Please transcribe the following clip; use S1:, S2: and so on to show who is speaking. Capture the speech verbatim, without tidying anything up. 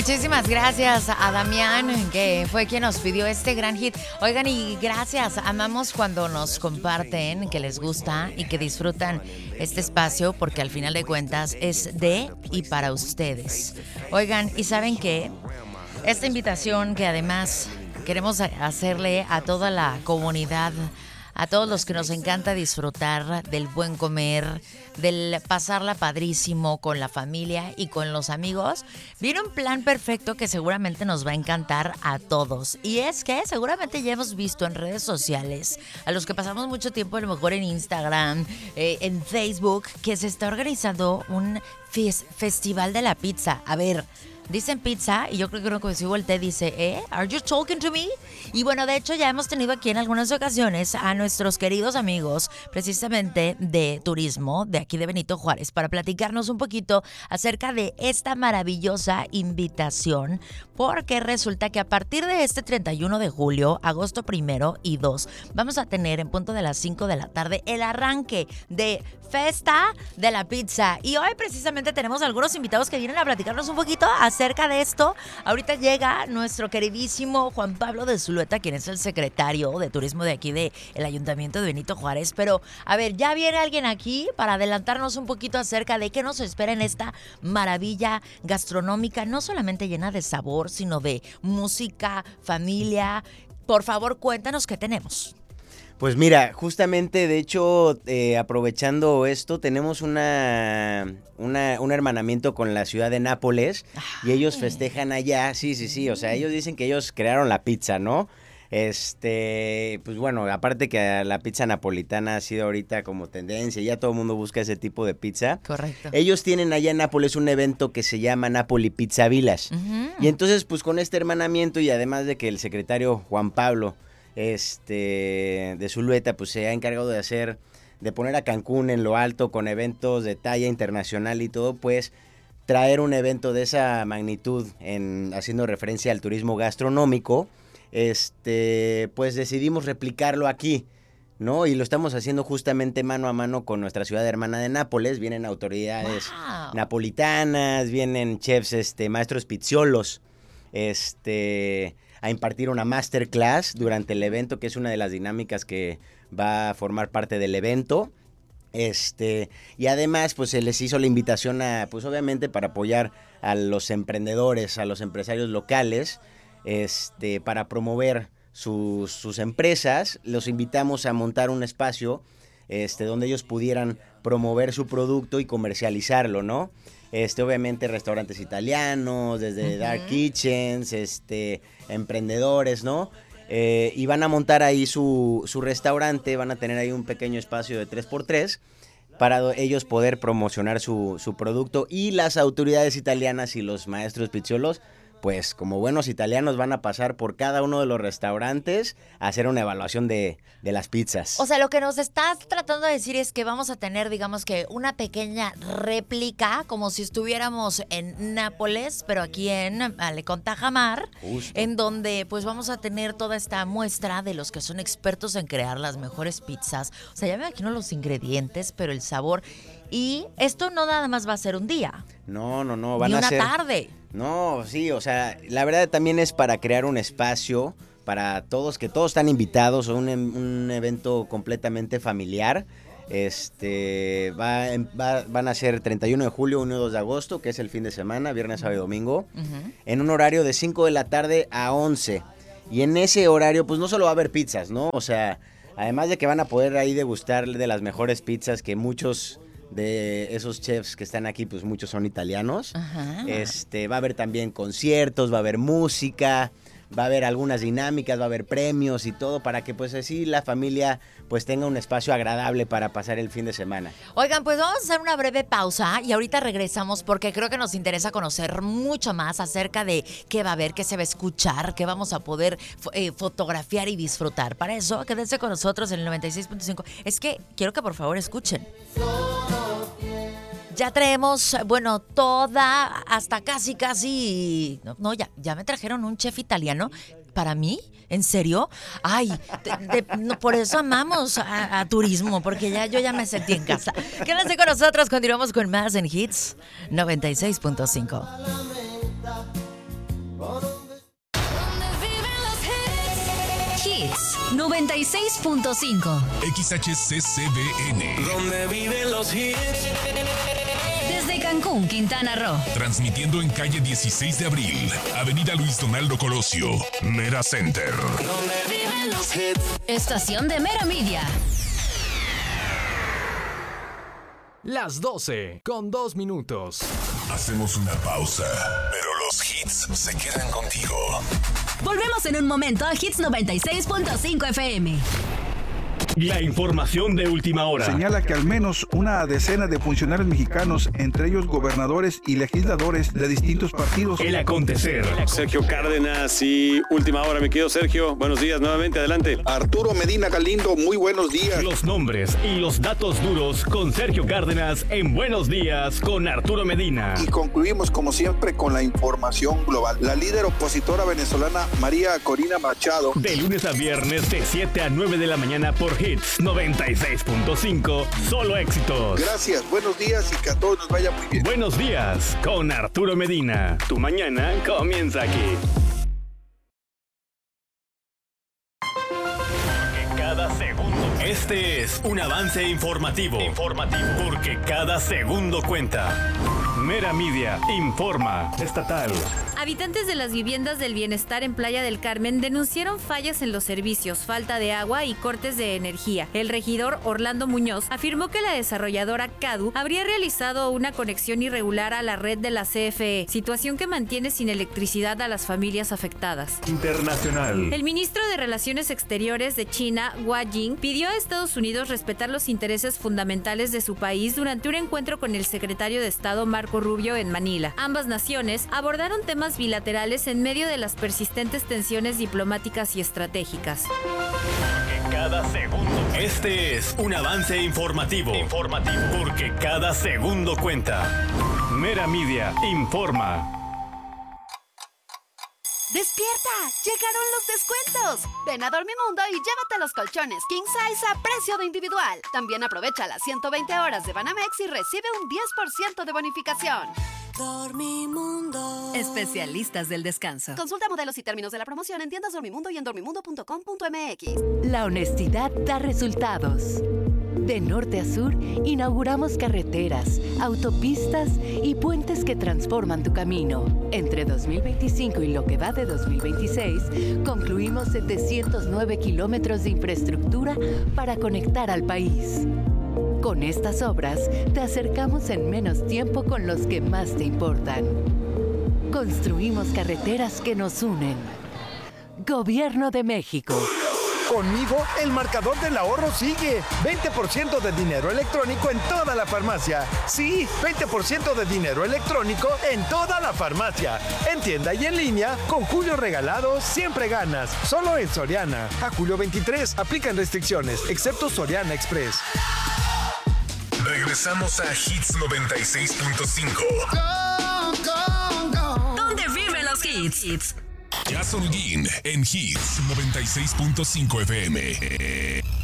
S1: Muchísimas gracias a Damián, que fue quien nos pidió este gran hit. Oigan, y gracias, amamos cuando nos comparten que les gusta y que disfrutan este espacio, porque al final de cuentas es de y para ustedes. Oigan, ¿y saben qué? Esta invitación que además queremos hacerle a toda la comunidad, a todos los que nos encanta disfrutar del buen comer, del pasarla padrísimo con la familia y con los amigos, viene un plan perfecto que seguramente nos va a encantar a todos. Y es que seguramente ya hemos visto en redes sociales, a los que pasamos mucho tiempo a lo mejor en Instagram, eh, en Facebook, que se está organizando un fes- festival de la pizza. A ver, dicen pizza y yo creo que si volteé dice, ¿eh? ¿Are you talking to me? Y bueno, de hecho ya hemos tenido aquí en algunas ocasiones a nuestros queridos amigos precisamente de turismo de aquí de Benito Juárez para platicarnos un poquito acerca de esta maravillosa invitación, porque resulta que a partir de este treinta y uno de julio, agosto primero y dos, vamos a tener en punto de las cinco de la tarde el arranque de Festa de la Pizza. Y hoy precisamente tenemos algunos invitados que vienen a platicarnos un poquito acerca de esto. Ahorita llega nuestro queridísimo Juan Pablo de Zulueta, quien es el secretario de turismo de aquí del Ayuntamiento de Benito Juárez. Pero, a ver, ya viene alguien aquí para adelantarnos un poquito acerca de qué nos espera en esta maravilla gastronómica, no solamente llena de sabor, sino de música, familia. Por favor, cuéntanos qué tenemos.
S2: Pues mira, justamente, de hecho, eh, aprovechando esto, tenemos una, una un hermanamiento con la ciudad de Nápoles. Ay. Y ellos festejan allá, sí, sí, sí, o sea, ellos dicen que ellos crearon la pizza, ¿no? Este, pues bueno, aparte que la pizza napolitana ha sido ahorita como tendencia, ya todo el mundo busca ese tipo de pizza.
S1: Correcto.
S2: Ellos tienen allá en Nápoles un evento que se llama Napoli Pizza Villas. Uh-huh. Y entonces, pues con este hermanamiento y además de que el secretario Juan Pablo este de Zulueta pues se ha encargado de hacer, de poner a Cancún en lo alto con eventos de talla internacional y todo, pues traer un evento de esa magnitud en haciendo referencia al turismo gastronómico, este pues decidimos replicarlo aquí, ¿no? Y lo estamos haciendo justamente mano a mano con nuestra ciudad hermana de Nápoles. Vienen autoridades wow. napolitanas, vienen chefs, este maestros pizziolos, este a impartir una masterclass durante el evento, que es una de las dinámicas que va a formar parte del evento. Este, y además, pues se les hizo la invitación a, pues obviamente para apoyar a los emprendedores, a los empresarios locales, este, para promover sus, sus empresas. Los invitamos a montar un espacio, este, donde ellos pudieran promover su producto y comercializarlo, ¿no? Este, obviamente restaurantes italianos, desde uh-huh. dark kitchens, este, emprendedores, ¿no? Eh, y van a montar ahí su, su restaurante, van a tener ahí un pequeño espacio de tres por tres para ellos poder promocionar su, su producto, y las autoridades italianas y los maestros pizziolos, pues como buenos italianos van a pasar por cada uno de los restaurantes a hacer una evaluación de, de las pizzas.
S1: O sea, lo que nos estás tratando de decir es que vamos a tener, digamos que una pequeña réplica, como si estuviéramos en Nápoles, pero aquí en Alecón Tajamar, Justo. En donde pues vamos a tener toda esta muestra de los que son expertos en crear las mejores pizzas. O sea, ya me imagino los ingredientes, pero el sabor. Y esto no nada más va a ser un día.
S2: No, no, no, van
S1: Ni
S2: a
S1: una
S2: ser...
S1: tarde.
S2: No, sí, o sea, la verdad también es para crear un espacio para todos, que todos están invitados, un, un evento completamente familiar. Este va, va, van a ser treinta y uno de julio, uno y dos de agosto, que es el fin de semana, viernes, sábado y domingo, uh-huh. en un horario de cinco de la tarde a once. Y en ese horario, pues no solo va a haber pizzas, ¿no? O sea, además de que van a poder ahí degustar de las mejores pizzas, que muchos de esos chefs que están aquí, pues muchos son italianos. Ajá. Este, va a haber también conciertos, va a haber música, va a haber algunas dinámicas, va a haber premios y todo, para que pues así la familia pues tenga un espacio agradable para pasar el fin de semana.
S1: Oigan, pues vamos a hacer una breve pausa y ahorita regresamos, porque creo que nos interesa conocer mucho más acerca de qué va a haber, qué se va a escuchar, qué vamos a poder eh, fotografiar y disfrutar. Para eso, quédense con nosotros en el noventa y seis punto cinco. Es que quiero que por favor escuchen. Ya traemos, bueno, toda, hasta casi, casi... No, no ya, ya me trajeron un chef italiano. ¿Para mí? ¿En serio? Ay, de, de, no, por eso amamos a, a turismo, porque ya yo ya me sentí en casa. Quédense con nosotros, continuamos con más en Hits noventa y seis punto cinco.
S3: noventa y seis punto cinco.
S4: X H C C B N.
S5: Donde viven los hits.
S3: Desde Cancún, Quintana Roo.
S4: Transmitiendo en calle dieciséis de abril, Avenida Luis Donaldo Colosio, Mera Center.
S5: Donde viven los hits.
S3: Estación de Mera Media.
S6: Las doce con dos minutos.
S4: Hacemos una pausa, pero los hits se quedan contigo.
S3: Volvemos en un momento a Hits noventa y seis punto cinco F M.
S7: La información de última hora.
S8: Señala que al menos una decena de funcionarios mexicanos, entre ellos gobernadores y legisladores de distintos partidos.
S7: El acontecer.
S9: Sergio Cárdenas y última hora, mi querido Sergio. Buenos días nuevamente, adelante.
S10: Arturo Medina Galindo, muy buenos días.
S7: Los nombres y los datos duros con Sergio Cárdenas en Buenos Días con Arturo Medina.
S10: Y concluimos como siempre con la información global. La líder opositora venezolana María Corina Machado.
S7: De lunes a viernes de siete a nueve de la mañana por Hits noventa y seis punto cinco, solo éxitos.
S10: Gracias, buenos días y que a todos nos vaya muy bien.
S7: Buenos días con Arturo Medina. Tu mañana comienza aquí. Porque cada segundo. Este es un avance informativo. Informativo. Porque cada segundo cuenta. Mera Media informa. Estatal.
S11: Habitantes de las viviendas del bienestar en Playa del Carmen denunciaron fallas en los servicios, falta de agua y cortes de energía. El regidor Orlando Muñoz afirmó que la desarrolladora Cadu habría realizado una conexión irregular a la red de la C F E, situación que mantiene sin electricidad a las familias afectadas.
S7: Internacional.
S11: El ministro de Relaciones Exteriores de China, Hua Jing, pidió a Estados Unidos respetar los intereses fundamentales de su país durante un encuentro con el secretario de Estado Marco Rubio en Manila. Ambas naciones abordaron temas bilaterales en medio de las persistentes tensiones diplomáticas y estratégicas.
S7: Porque cada segundo. Este es un avance informativo. Informativo. Porque cada segundo cuenta. Mera Media informa.
S12: ¡Despierta! ¡Llegaron los descuentos! Ven a Dormimundo y llévate los colchones King Size a precio de individual. También aprovecha las ciento veinte horas de Banamex y recibe un diez por ciento de bonificación.
S3: Dormimundo. Especialistas del descanso.
S12: Consulta modelos y términos de la promoción en tiendas Dormimundo y en dormimundo punto com punto m x.
S13: La honestidad da resultados. De norte a sur, inauguramos carreteras, autopistas y puentes que transforman tu camino. Entre dos mil veinticinco y lo que va de dos mil veintiséis, concluimos setecientos nueve kilómetros de infraestructura para conectar al país. Con estas obras, te acercamos en menos tiempo con los que más te importan. Construimos carreteras que nos unen. Gobierno de México.
S14: Conmigo, el marcador del ahorro sigue. veinte por ciento de dinero electrónico en toda la farmacia. Sí, veinte por ciento de dinero electrónico en toda la farmacia. En tienda y en línea, con Julio Regalado siempre ganas. Solo en Soriana. A julio veintitrés, aplican restricciones, excepto Soriana Express.
S4: Regresamos a Hits noventa y seis punto cinco.
S3: ¿Dónde viven los hits?
S4: Jason Guin en Hits noventa y seis punto cinco F M.